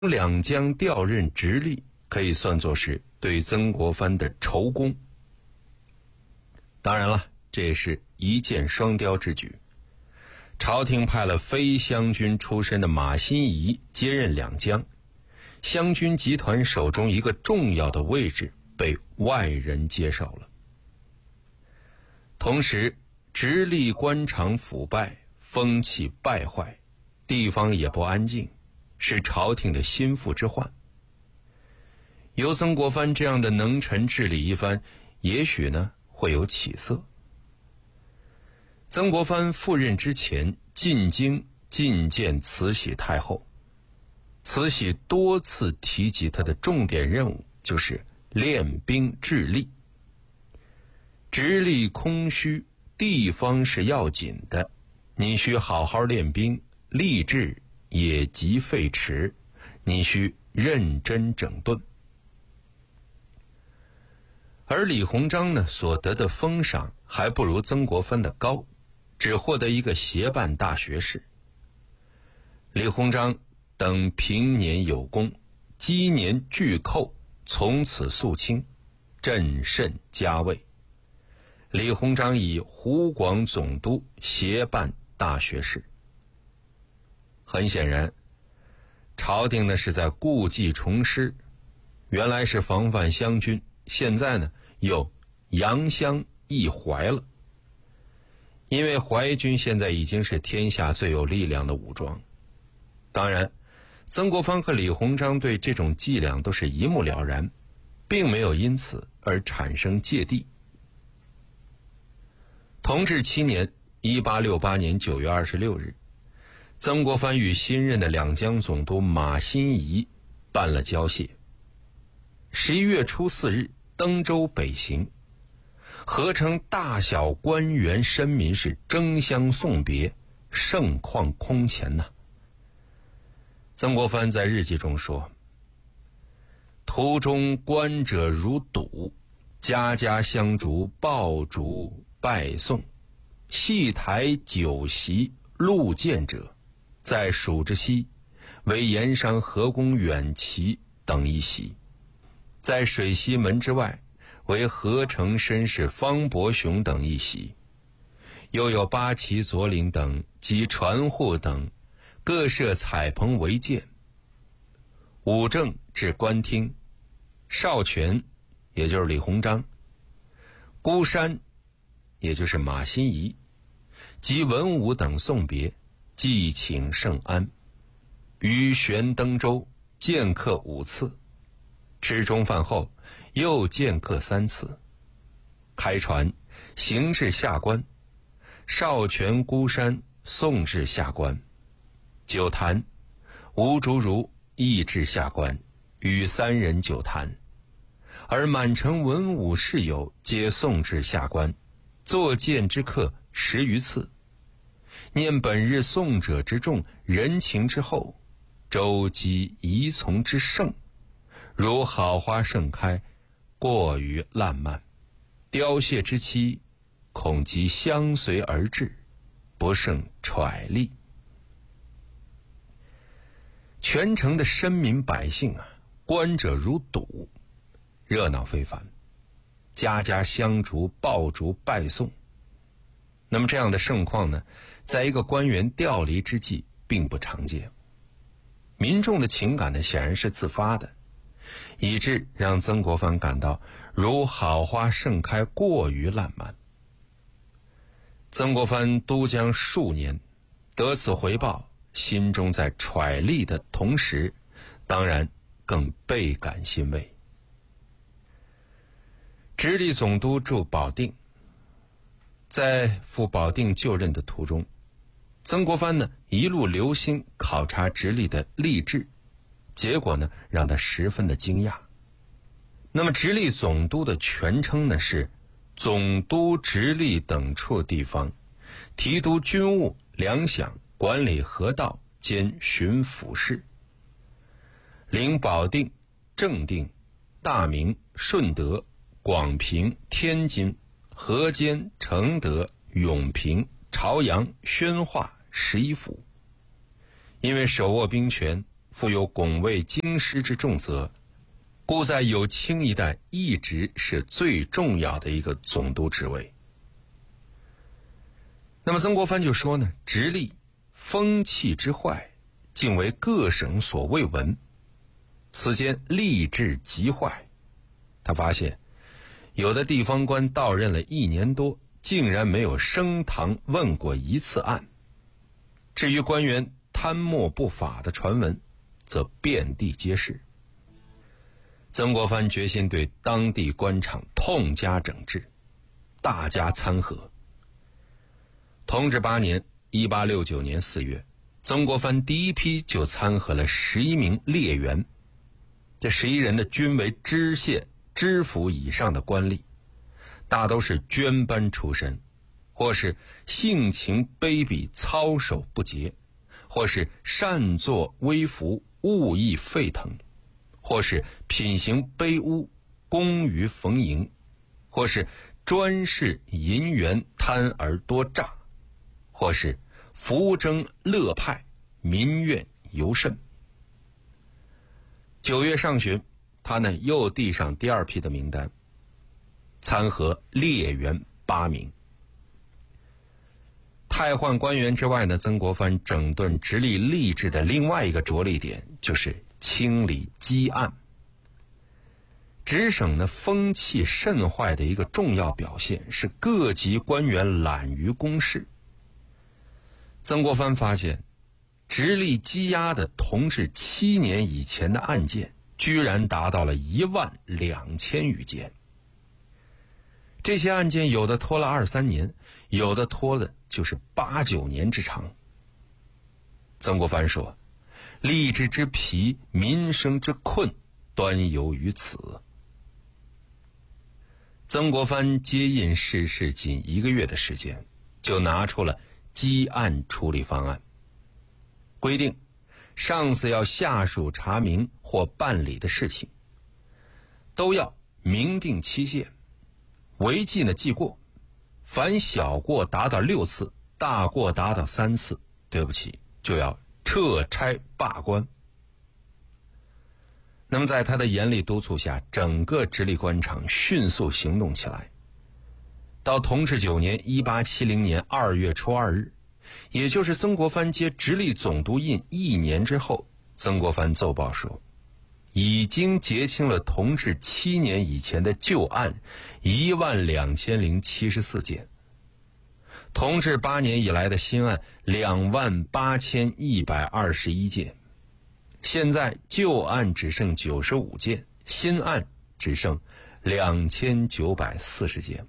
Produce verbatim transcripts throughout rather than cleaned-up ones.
两江调任直隶，可以算作是对曾国藩的酬功。当然了，这也是一箭双雕之举。朝廷派了非湘军出身的马新贻接任两江，湘军集团手中一个重要的位置被外人接手了。同时，直隶官场腐败，风气败坏，地方也不安静，是朝廷的心腹之患。由曾国藩这样的能臣治理一番，也许呢会有起色。曾国藩赴任之前，进京觐见慈禧太后，慈禧多次提及他的重点任务就是练兵治吏。直隶空虚，地方是要紧的，你需好好练兵，吏治也极废弛，你需认真整顿。而李鸿章呢，所得的封赏还不如曾国藩的高，只获得一个协办大学士。李鸿章等平年有功，积年巨寇，从此肃清，朕甚加位。李鸿章以湖广总督协办大学士。很显然，朝廷呢是在故技重施，原来是防范湘军，现在呢又扬湘抑淮了。因为淮军现在已经是天下最有力量的武装。当然，曾国藩和李鸿章对这种伎俩都是一目了然，并没有因此而产生芥蒂。同治七年一八六八年九月二十六日，曾国藩与新任的两江总督马新贻办了交谢。十一月初四日，登州北行，河城大小官员绅民是争相送别，盛况空前呐、啊。曾国藩在日记中说：途中观者如堵，家家香烛爆竹拜送，戏台酒席路见者，在蜀之西为盐商河公远旗等一席，在水西门之外为河城绅士方伯雄等一席，又有八旗左领等及船户等各设彩棚为鉴。武正至官厅，少荃也就是李鸿章，孤山也就是马新贻及文武等送别，祭请圣安。于旋登州见客五次，吃中饭后又见客三次。开船行至下关，少荃孤山送至下关。酒坛，吴竹如亦至下关，与三人酒坛。而满城文武士友皆送至下关，作见之客十余次。念本日送者之众，人情之厚，周姬仪从之盛，如好花盛开，过于烂漫，凋谢之期，恐即相随而至，不胜揣力。全城的绅民百姓啊，观者如堵，热闹非凡，家家香烛爆竹拜送。那么这样的盛况呢，在一个官员调离之际并不常见。民众的情感呢，显然是自发的，以致让曾国藩感到如好花盛开，过于烂漫。曾国藩都江数年，得此回报，心中在揣力的同时，当然更倍感欣慰。直隶总督驻保定，在赴保定就任的途中，曾国藩呢一路留心考察直隶的吏治，结果呢让他十分的惊讶。那么直隶总督的全称呢是总督直隶等处地方，提督军务粮饷，管理河道兼巡抚事。领保定、正定、大名、顺德、广平、天津、河间、承德、永平、朝阳、宣化十一府。因为手握兵权， 负有拱卫京师之重责，故在有清一带一直是最重要的一个总督职位。那么曾国藩就说呢，直隶风气之坏，竟为各省所未闻，此间吏治极坏。他发现有的地方官到任了一年多，竟然没有升堂问过一次案。至于官员贪墨不法的传闻，则遍地皆是。曾国藩决心对当地官场痛加整治，大加参合。同治八年一八六九年四月，曾国藩第一批就参合了十一名列员，这十一人呢，均为知县、知府以上的官吏，大都是捐班出身，或是性情卑鄙、操守不洁，或是擅作威服、物意沸腾，或是品行卑污、工于逢迎，或是专事淫缘、贪而多诈，或是扶征乐派，民怨尤甚。九月上旬，他呢又递上第二批的名单，参合列员八名。汰换官员之外呢，曾国藩整顿直隶吏治的另外一个着力点就是清理积案。直省呢风气甚坏的一个重要表现是各级官员懒于公事。曾国藩发现，直隶积压的同治七年以前的案件，居然达到了一万两千余件。这些案件有的拖了二三年，有的拖了就是八九年之长。曾国藩说，吏治之疲，民生之困，端由于此。曾国藩接任逝世仅一个月的时间，就拿出了积案处理方案，规定上司要下属查明或办理的事情，都要明定期限，违纪呢记过，凡小过达到六次，大过达到三次，对不起，就要撤差罢官。那么在他的严厉督促下，整个直隶官场迅速行动起来。到同治九年一八七零年二月初二日，也就是曾国藩接直隶总督印一年之后，曾国藩奏报说，已经结清了同治七年以前的旧案一万两千零七十四件，同治八年以来的新案两万八千一百二十一件，现在旧案只剩九十五件，新案只剩两千九百四十件。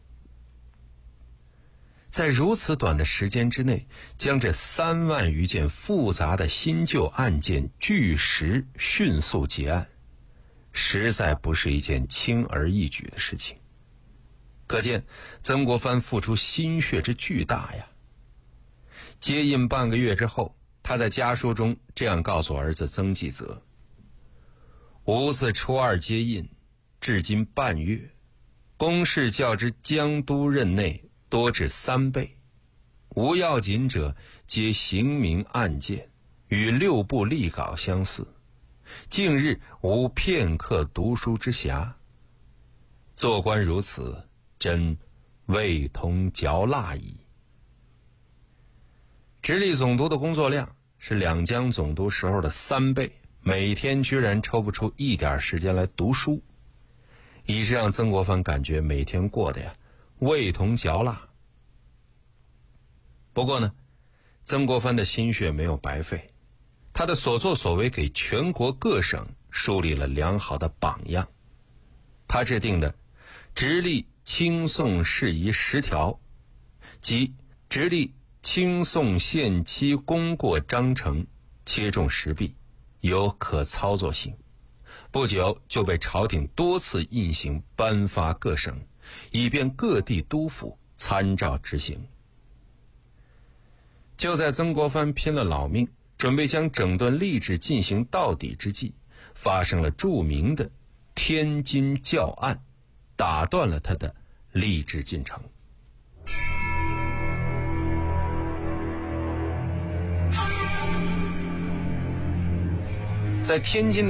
在如此短的时间之内，将这三万余件复杂的新旧案件据实迅速结案，实在不是一件轻而易举的事情。可见曾国藩付出心血之巨大呀。接印半个月之后，他在家书中这样告诉儿子曾纪泽，吾自初二接印，至今半月，公事较之江都任内多至三倍，无要紧者皆刑名案件，与六部例稿相似，近日无片刻读书之暇。做官如此，真味同嚼蜡矣。直隶总督的工作量是两江总督时候的三倍，每天居然抽不出一点时间来读书，以致让曾国藩感觉每天过得呀味同嚼蜡。不过呢，曾国藩的心血没有白费，他的所作所为给全国各省树立了良好的榜样。他制定的直隶清讼事宜十条及直隶清讼限期功过章程，切中时弊，有可操作性，不久就被朝廷多次印行颁发各省，以便各地督府参照执行。就在曾国藩拼了老命准备将整顿吏治进行到底之际，发生了著名的天津教案，打断了他的吏治进程。 在天津